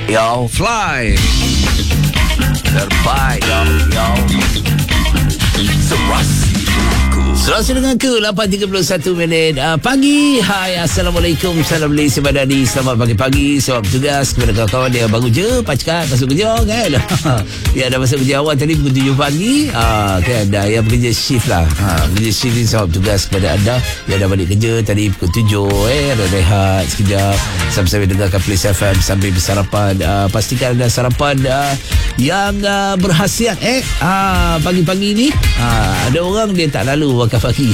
Yo, fly. Terbaik, yo. Serasi. Selasa dengan ke 8.31 minit pagi. Hai, Assalamualaikum. Salam Malaysia Badani. Selamat pagi-pagi. Selamat bertugas kepada kawan-kawan yang baru je pacikat masuk kerja kan. Ya, dah masuk kerja awal tadi pukul 7 pagi. Kan dah yang bekerja shift lah. Bekerja shift ni selamat bertugas kepada anda yang dah balik kerja tadi pukul 7. Ada rehat sekejap sambil-sambil dengarkan Police FM sambil bersarapan. Pastikan anda sarapan yang berkhasiat pagi-pagi ni. Ada orang dia tak lalu makan pagi.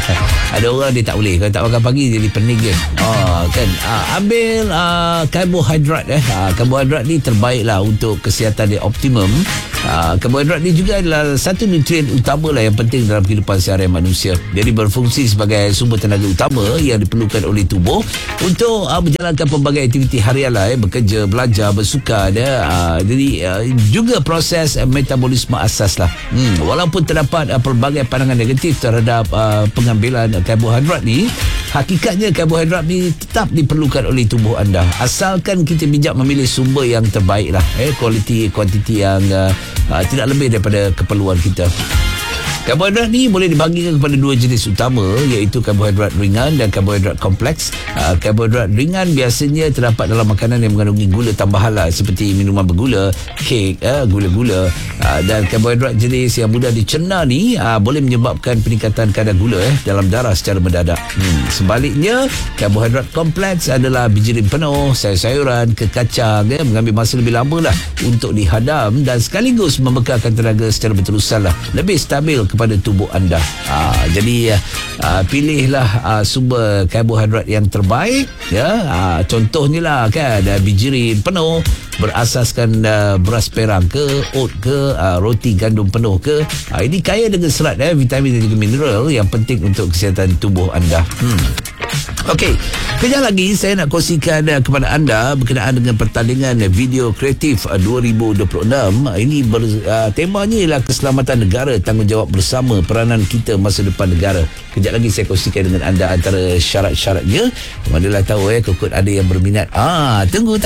Ada orang dia tak boleh. Kalau tak makan pagi jadi pening je. Kan ambil karbohidrat. Karbohidrat ni terbaik lah untuk kesihatan dia optimum. Karbohidrat ni juga adalah satu nutrien utama lah yang penting dalam kehidupan seharian manusia. Jadi berfungsi sebagai sumber tenaga utama yang diperlukan oleh tubuh untuk menjalankan pelbagai aktiviti harian lah, bekerja, belajar, bersukan. Jadi juga proses metabolisme asas lah. Walaupun terdapat pelbagai pandangan negatif terhadap pengambilan karbohidrat ni, hakikatnya karbohidrat ni tetap diperlukan oleh tubuh anda asalkan kita bijak memilih sumber yang terbaik lah, kuantiti yang tidak lebih daripada keperluan kita. Karbohidrat ni boleh dibahagikan kepada dua jenis utama, iaitu karbohidrat ringan dan karbohidrat kompleks. Karbohidrat ringan biasanya terdapat dalam makanan yang mengandungi gula tambahan lah, seperti minuman bergula, kek, gula-gula. Dan karbohidrat jenis yang mudah dicerna ni boleh menyebabkan peningkatan kadar gula dalam darah secara mendadak. Sebaliknya, karbohidrat kompleks adalah biji penuh, sayur-sayuran, kekacang, mengambil masa lebih lama lah untuk dihadam dan sekaligus membekalkan tenaga secara berterusan lah, lebih stabil kepada tubuh anda. Jadi pilihlah sumber karbohidrat yang terbaik ya. Contohnya lah kan, biji penuh berasaskan beras perang ke, oat ke, roti gandum penuh ke. Ini kaya dengan serat, vitamin dan juga mineral yang penting untuk kesihatan tubuh anda. Okey, kejap lagi saya nak kongsikan kepada anda berkenaan dengan pertandingan video kreatif 2026. Ini temanya ialah keselamatan negara, tanggungjawab bersama, peranan kita masa depan negara. Kejap lagi saya kongsikan dengan anda antara syarat-syaratnya. Manalah tahu kokot ada yang berminat. Tunggu